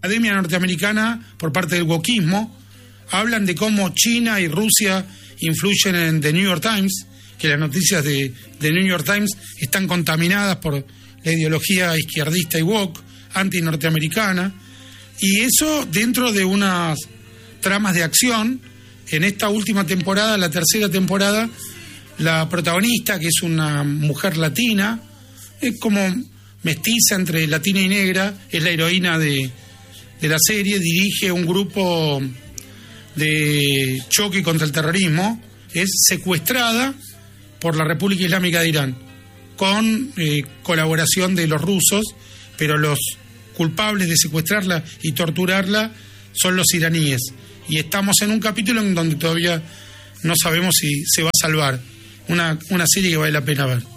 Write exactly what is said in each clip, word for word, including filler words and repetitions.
Academia Norteamericana, por parte del wokismo, hablan de cómo China y Rusia influyen en The New York Times, que las noticias de The New York Times están contaminadas por la ideología izquierdista y woke, anti-norteamericana, y eso dentro de unas tramas de acción. En esta última temporada, la tercera temporada, la protagonista, que es una mujer latina, es como mestiza entre latina y negra, es la heroína de, de la serie, dirige un grupo de choque contra el terrorismo, es secuestrada por la República Islámica de Irán, con eh, colaboración de los rusos, pero los culpables de secuestrarla y torturarla son los iraníes. Y estamos en un capítulo en donde todavía no sabemos si se va a salvar. Una, una serie que vale la pena ver.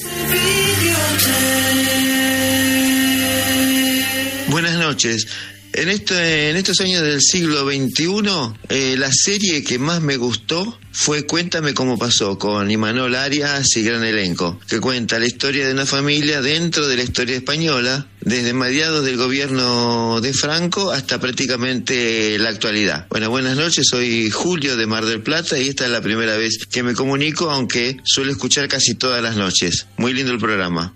Buenas noches. En, esto, en estos años del siglo veintiuno, eh, la serie que más me gustó fue Cuéntame cómo pasó, con Imanol Arias y gran elenco, que cuenta la historia de una familia dentro de la historia española, desde mediados del gobierno de Franco hasta prácticamente la actualidad. Bueno, buenas noches, soy Julio de Mar del Plata y esta es la primera vez que me comunico, aunque suelo escuchar casi todas las noches. Muy lindo el programa.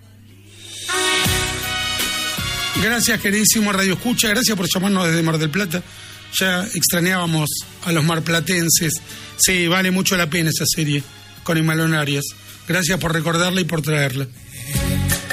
Gracias, queridísimo Radio Escucha, gracias por llamarnos desde Mar del Plata. Ya extrañábamos a los marplatenses. Sí, vale mucho la pena esa serie con Imanol Arias. Gracias por recordarla y por traerla.